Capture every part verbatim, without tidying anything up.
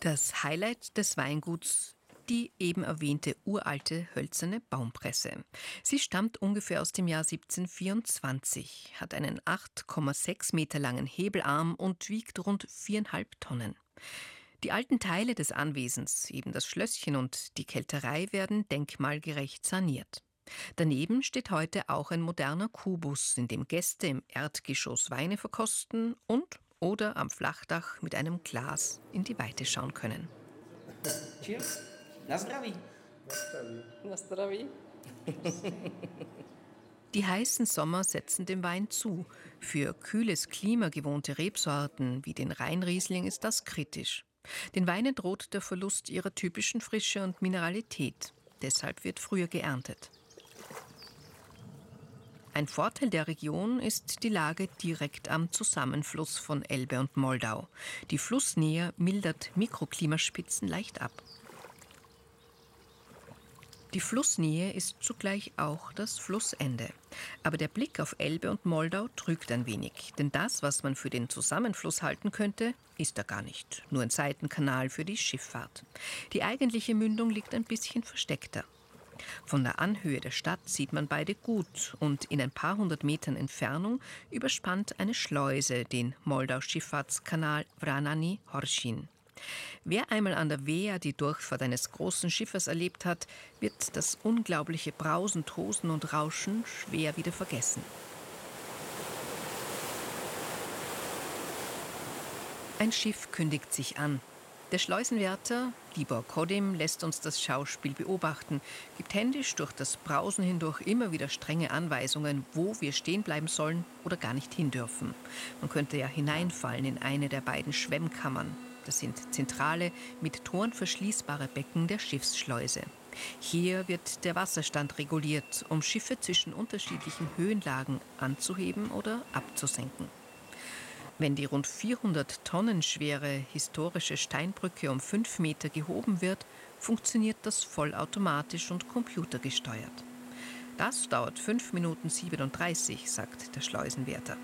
Das Highlight des Weinguts, die eben erwähnte uralte hölzerne Baumpresse. Sie stammt ungefähr aus dem Jahr siebzehnhundertvierundzwanzig, hat einen acht Komma sechs Meter langen Hebelarm und wiegt rund viereinhalb Tonnen. Die alten Teile des Anwesens, eben das Schlösschen und die Kelterei, werden denkmalgerecht saniert. Daneben steht heute auch ein moderner Kubus, in dem Gäste im Erdgeschoss Weine verkosten und oder am Flachdach mit einem Glas in die Weite schauen können. Cheers. Na zdraví. Na zdraví. Die heißen Sommer setzen dem Wein zu. Für kühles Klima gewohnte Rebsorten wie den Rheinriesling ist das kritisch. Den Weinen droht der Verlust ihrer typischen Frische und Mineralität. Deshalb wird früher geerntet. Ein Vorteil der Region ist die Lage direkt am Zusammenfluss von Elbe und Moldau. Die Flussnähe mildert Mikroklimaspitzen leicht ab. Die Flussnähe ist zugleich auch das Flussende. Aber der Blick auf Elbe und Moldau trügt ein wenig. Denn das, was man für den Zusammenfluss halten könnte, ist er gar nicht. Nur ein Seitenkanal für die Schifffahrt. Die eigentliche Mündung liegt ein bisschen versteckter. Von der Anhöhe der Stadt sieht man beide gut und in ein paar hundert Metern Entfernung überspannt eine Schleuse den Moldau-Schifffahrtskanal Vránany-Horšín. Wer einmal an der Wehr die Durchfahrt eines großen Schiffes erlebt hat, wird das unglaubliche Brausen, Tosen und Rauschen schwer wieder vergessen. Ein Schiff kündigt sich an. Der Schleusenwärter, Libor Kodim, lässt uns das Schauspiel beobachten, gibt händisch durch das Brausen hindurch immer wieder strenge Anweisungen, wo wir stehen bleiben sollen oder gar nicht hin dürfen. Man könnte ja hineinfallen in eine der beiden Schwemmkammern. Das sind zentrale, mit Toren verschließbare Becken der Schiffsschleuse. Hier wird der Wasserstand reguliert, um Schiffe zwischen unterschiedlichen Höhenlagen anzuheben oder abzusenken. Wenn die rund vierhundert Tonnen schwere historische Steinbrücke um fünf Meter gehoben wird, funktioniert das vollautomatisch und computergesteuert. Das dauert fünf Minuten siebenunddreißig, sagt der Schleusenwärter.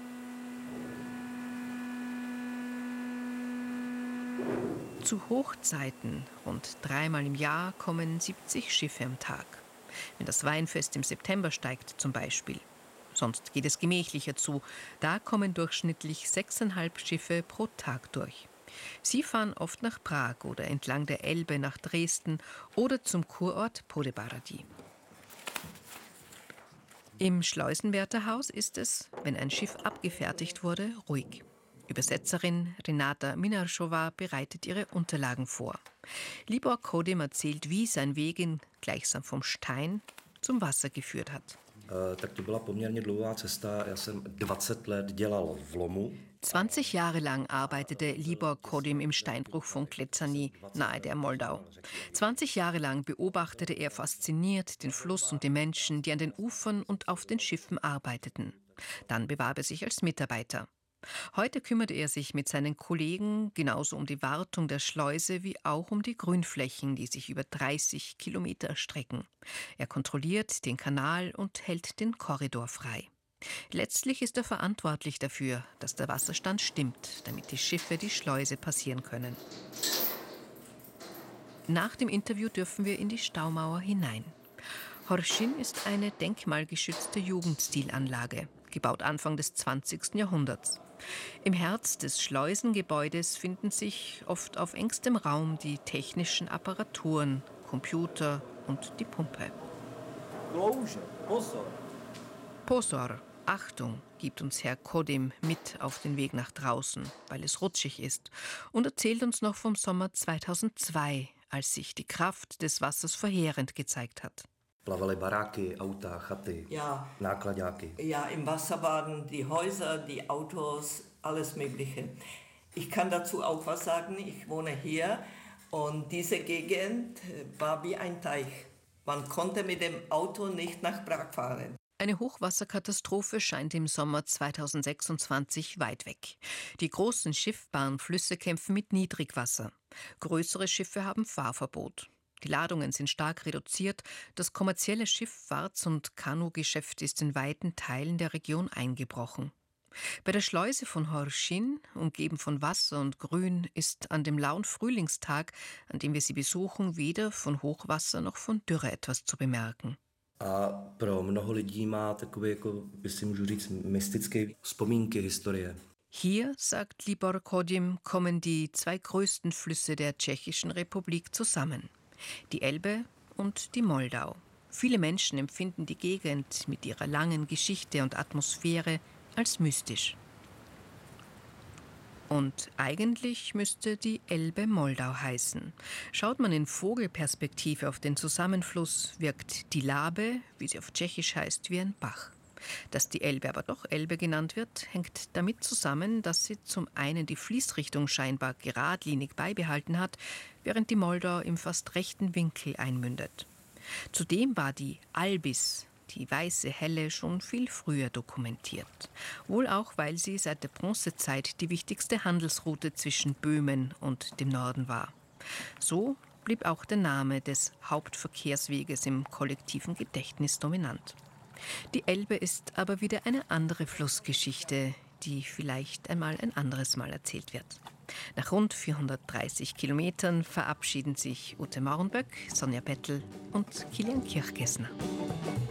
Zu Hochzeiten, rund dreimal im Jahr, kommen siebzig Schiffe am Tag. Wenn das Weinfest im September steigt zum Beispiel. Sonst geht es gemächlicher zu. Da kommen durchschnittlich sechseinhalb Schiffe pro Tag durch. Sie fahren oft nach Prag oder entlang der Elbe nach Dresden oder zum Kurort Podebrady. Im Schleusenwärterhaus ist es, wenn ein Schiff abgefertigt wurde, ruhig. Übersetzerin Renata Minarschowa bereitet ihre Unterlagen vor. Libor Kodim erzählt, wie sein Weg in, gleichsam vom Stein zum Wasser geführt hat. Tak to byla poměrně dlouhá cesta. Já jsem dvacet let dělal v lomu. zwanzig Jahre lang arbeitete Libor Kodim im Steinbruch von Kleczany, nahe der Moldau. zwanzig Jahre lang beobachtete er fasziniert den Fluss und die Menschen, die an den Ufern und auf den Schiffen arbeiteten. Dann bewarb er sich als Mitarbeiter. Heute kümmert er sich mit seinen Kollegen genauso um die Wartung der Schleuse wie auch um die Grünflächen, die sich über dreißig Kilometer erstrecken. Er kontrolliert den Kanal und hält den Korridor frei. Letztlich ist er verantwortlich dafür, dass der Wasserstand stimmt, damit die Schiffe die Schleuse passieren können. Nach dem Interview dürfen wir in die Staumauer hinein. Horšín ist eine denkmalgeschützte Jugendstilanlage, gebaut Anfang des zwanzigsten Jahrhunderts. Im Herz des Schleusengebäudes finden sich oft auf engstem Raum die technischen Apparaturen, Computer und die Pumpe. Pozor, Achtung, gibt uns Herr Kodim mit auf den Weg nach draußen, weil es rutschig ist, und erzählt uns noch vom Sommer zweitausendzwei, als sich die Kraft des Wassers verheerend gezeigt hat. Plavaly baráky, auta, chaty, Ja. náklaďáky. Ja, im Wasser waren die Häuser, die Autos, alles Mögliche. Ich kann dazu auch was sagen. Ich wohne hier und diese Gegend war wie ein Teich. Man konnte mit dem Auto nicht nach Prag fahren. Eine Hochwasserkatastrophe scheint im Sommer zweitausendsechsundzwanzig weit weg. Die großen schiffbaren Flüsse kämpfen mit Niedrigwasser. Größere Schiffe haben Fahrverbot. Die Ladungen sind stark reduziert. Das kommerzielle Schifffahrts- und Kanugeschäft ist in weiten Teilen der Region eingebrochen. Bei der Schleuse von Horchin, umgeben von Wasser und Grün, ist an dem lauen Frühlingstag, an dem wir sie besuchen, weder von Hochwasser noch von Dürre etwas zu bemerken. A pro mnoho lidí má takový, jako, jestli můžu říct, mystický vzpomínky historie. Hier, sagt Libor Kodim, kommen die zwei größten Flüsse der Tschechischen Republik zusammen. Die Elbe und die Moldau. Viele Menschen empfinden die Gegend mit ihrer langen Geschichte und Atmosphäre als mystisch. Und eigentlich müsste die Elbe Moldau heißen. Schaut man in Vogelperspektive auf den Zusammenfluss, wirkt die Labe, wie sie auf Tschechisch heißt, wie ein Bach. Dass die Elbe aber doch Elbe genannt wird, hängt damit zusammen, dass sie zum einen die Fließrichtung scheinbar geradlinig beibehalten hat, während die Moldau im fast rechten Winkel einmündet. Zudem war die Albis, die weiße Helle, schon viel früher dokumentiert. Wohl auch, weil sie seit der Bronzezeit die wichtigste Handelsroute zwischen Böhmen und dem Norden war. So blieb auch der Name des Hauptverkehrsweges im kollektiven Gedächtnis dominant. Die Elbe ist aber wieder eine andere Flussgeschichte, die vielleicht einmal ein anderes Mal erzählt wird. Nach rund vierhundertdreißig Kilometern verabschieden sich Ute Maurenböck, Sonja Bettel und Kilian Kirchgessner.